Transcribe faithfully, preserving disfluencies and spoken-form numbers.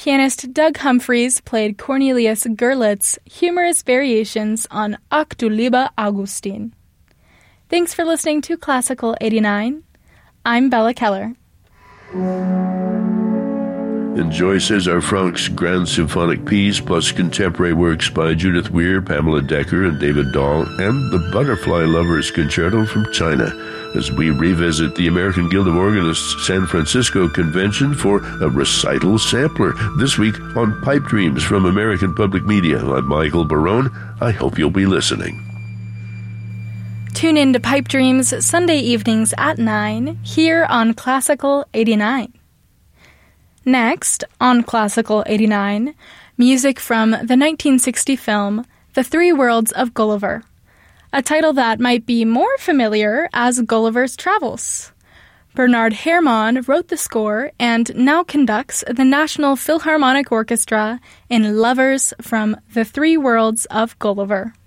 pianist Doug Humphreys played Cornelius Gurlitt's humorous variations on Ach du lieber Augustin. Thanks for listening to Classical eighty-nine. I'm Bella Keller. Enjoy César Franck's Grand Symphonic Piece, plus contemporary works by Judith Weir, Pamela Decker, and David Dahl, and the Butterfly Lovers Concerto from China, as we revisit the American Guild of Organists San Francisco Convention for a recital sampler. This week on Pipe Dreams from American Public Media. I'm Michael Barone. I hope you'll be listening. Tune in to Pipe Dreams Sunday evenings at nine, here on Classical eighty-nine. Next, on Classical eighty-nine, music from the nineteen sixty film The Three Worlds of Gulliver, a title that might be more familiar as Gulliver's Travels. Bernard Herrmann wrote the score and now conducts the National Philharmonic Orchestra in Lovers from The Three Worlds of Gulliver.